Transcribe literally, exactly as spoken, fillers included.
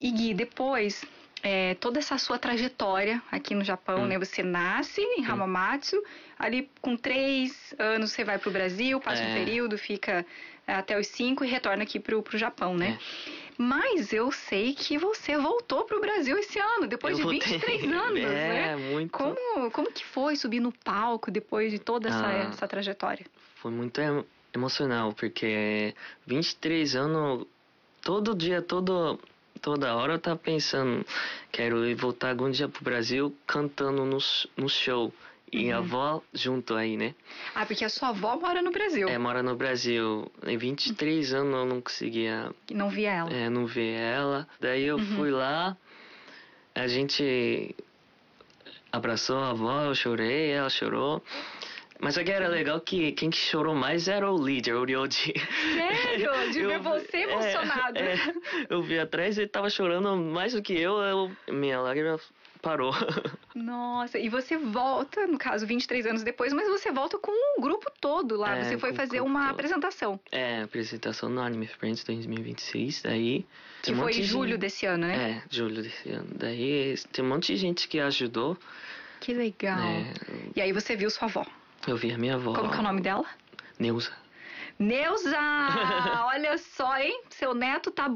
E Gui, depois, é, toda essa sua trajetória aqui no Japão, Hum. né? Você nasce em Hamamatsu, ali com três anos você vai pro Brasil, passa É. um período, fica é, até os cinco e retorna aqui pro, pro Japão, né? É. Mas eu sei que você voltou pro Brasil esse ano, depois Eu de vinte e três voltei. anos, É, né? muito. Como, como que foi subir no palco depois de toda essa, Ah. essa trajetória? Foi muito emo- emocional, porque vinte e três anos, todo dia, todo, toda hora eu tava pensando, quero ir voltar algum dia pro Brasil cantando no, sh- no show. E a Uhum. avó junto aí, né? Ah, porque a sua avó mora no Brasil. É, mora no Brasil. Em vinte e três anos eu não conseguia E não via ela. é, não ver ela. Daí eu Uhum. fui lá, a gente abraçou a avó, eu chorei, ela chorou. Mas aqui era legal que quem que chorou mais era o líder, o Ryoji. Sério? De Eu ver vi- você emocionado. É, é, eu vi atrás, ele tava chorando mais do que eu, eu minha lágrima parou. Nossa, e você volta, no caso, vinte e três anos depois, mas você volta com o grupo todo lá. É, você foi com o fazer grupo uma todo. apresentação. É, apresentação no Anime Friends dois mil e vinte e seis, daí... Que tem um foi monte em de julho gente- desse ano, né? É, julho desse ano. Daí tem um monte de gente que ajudou. Que legal. É, E aí você viu sua avó. eu vi a minha avó. Como que é o nome dela? Neuza. Neuza! Olha só, hein? Seu neto tá